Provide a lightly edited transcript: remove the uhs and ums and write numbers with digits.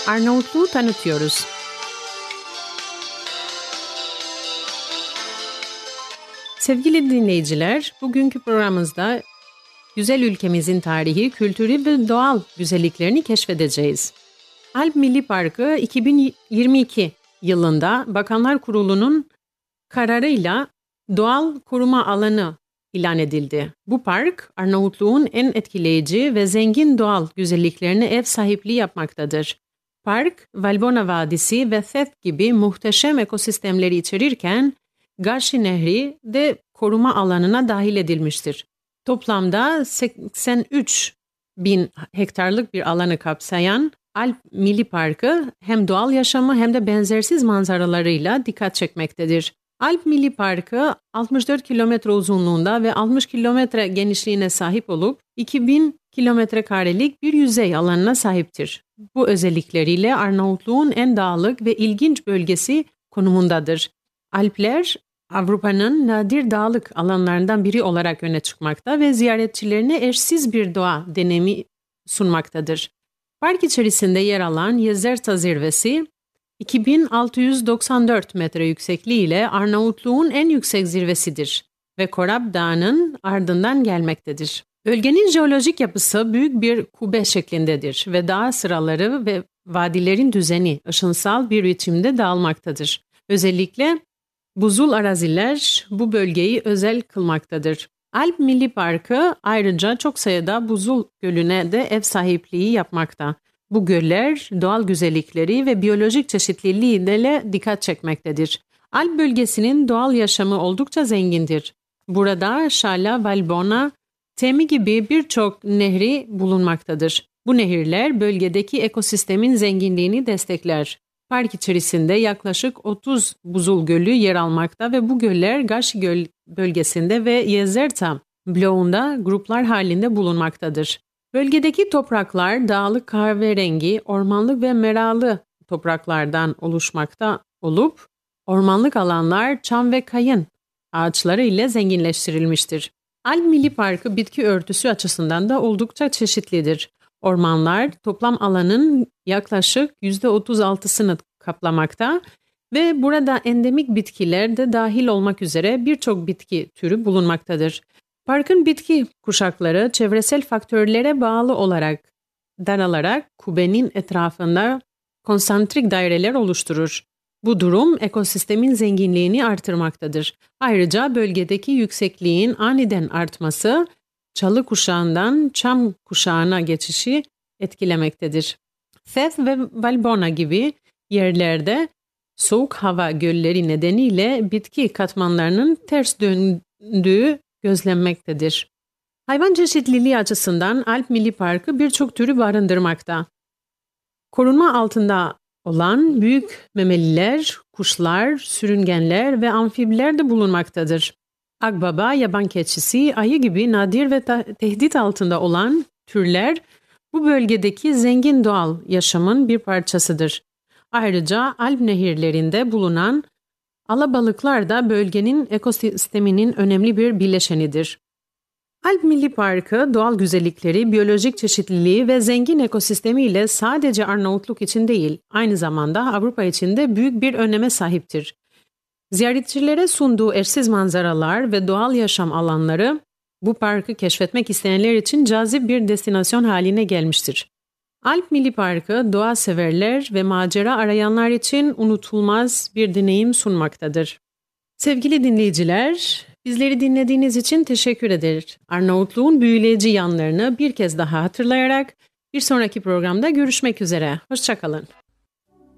Arnavutluğu tanıtıyoruz. Sevgili dinleyiciler, bugünkü programımızda güzel ülkemizin tarihi, kültürü ve doğal güzelliklerini keşfedeceğiz. Alp Milli Parkı 2022 yılında Bakanlar Kurulu'nun kararıyla doğal koruma alanı ilan edildi. Bu park, Arnavutluğun en etkileyici ve zengin doğal güzelliklerine ev sahipliği yapmaktadır. Park, Valbona Vadisi ve Theth gibi muhteşem ekosistemleri içerirken, Garşi Nehri de koruma alanına dahil edilmiştir. Toplamda 83 bin hektarlık bir alanı kapsayan Alp Milli Parkı hem doğal yaşamı hem de benzersiz manzaralarıyla dikkat çekmektedir. Alp Milli Parkı 64 kilometre uzunluğunda ve 60 kilometre genişliğine sahip olup 2000 kilometre karelik bir yüzey alanına sahiptir. Bu özellikleriyle Arnavutluğun en dağlık ve ilginç bölgesi konumundadır. Alpler Avrupa'nın nadir dağlık alanlarından biri olarak öne çıkmakta ve ziyaretçilerine eşsiz bir doğa deneyimi sunmaktadır. Park içerisinde yer alan Jezerta Zirvesi, 2694 metre yüksekliği ile Arnavutluğun en yüksek zirvesidir ve Korab Dağı'nın ardından gelmektedir. Bölgenin jeolojik yapısı büyük bir kubbe şeklindedir ve dağ sıraları ve vadilerin düzeni ışınsal bir biçimde dağılmaktadır. Özellikle buzul araziler bu bölgeyi özel kılmaktadır. Alp Milli Parkı ayrıca çok sayıda buzul gölüne de ev sahipliği yapmakta. Bu göller doğal güzellikleri ve biyolojik çeşitliliği ile dikkat çekmektedir. Alp bölgesinin doğal yaşamı oldukça zengindir. Burada Şala, Valbona, Temi gibi birçok nehri bulunmaktadır. Bu nehirler bölgedeki ekosistemin zenginliğini destekler. Park içerisinde yaklaşık 30 buzul gölü yer almakta ve bu göller Garşi Göl bölgesinde ve Jezerta bloğunda gruplar halinde bulunmaktadır. Bölgedeki topraklar dağlık kahverengi, ormanlık ve meralı topraklardan oluşmakta olup, ormanlık alanlar çam ve kayın ağaçları ile zenginleştirilmiştir. Alp Milli Parkı bitki örtüsü açısından da oldukça çeşitlidir. Ormanlar toplam alanın yaklaşık %36'sını kaplamakta ve burada endemik bitkiler de dahil olmak üzere birçok bitki türü bulunmaktadır. Parkın bitki kuşakları çevresel faktörlere bağlı olarak daralarak kubbenin etrafında konsantrik daireler oluşturur. Bu durum ekosistemin zenginliğini artırmaktadır. Ayrıca bölgedeki yüksekliğin aniden artması çalı kuşağından çam kuşağına geçişi etkilemektedir. Theth ve Valbona gibi yerlerde soğuk hava gölleri nedeniyle bitki katmanlarının ters döndüğü gözlenmektedir. Hayvan çeşitliliği açısından Alp Milli Parkı birçok türü barındırmakta. Korunma altında olan büyük memeliler, kuşlar, sürüngenler ve amfibiler de bulunmaktadır. Akbaba, yaban keçisi, ayı gibi nadir ve tehdit altında olan türler bu bölgedeki zengin doğal yaşamın bir parçasıdır. Ayrıca Alp nehirlerinde bulunan alabalıklar da bölgenin ekosisteminin önemli bir bileşenidir. Alp Milli Parkı doğal güzellikleri, biyolojik çeşitliliği ve zengin ekosistemiyle sadece Arnavutluk için değil, aynı zamanda Avrupa için de büyük bir öneme sahiptir. Ziyaretçilere sunduğu eşsiz manzaralar ve doğal yaşam alanları bu parkı keşfetmek isteyenler için cazip bir destinasyon haline gelmiştir. Alp Milli Parkı doğa severler ve macera arayanlar için unutulmaz bir deneyim sunmaktadır. Sevgili dinleyiciler, bizleri dinlediğiniz için teşekkür ederiz. Arnavutluğun büyüleyici yanlarını bir kez daha hatırlayarak bir sonraki programda görüşmek üzere. Hoşça kalın.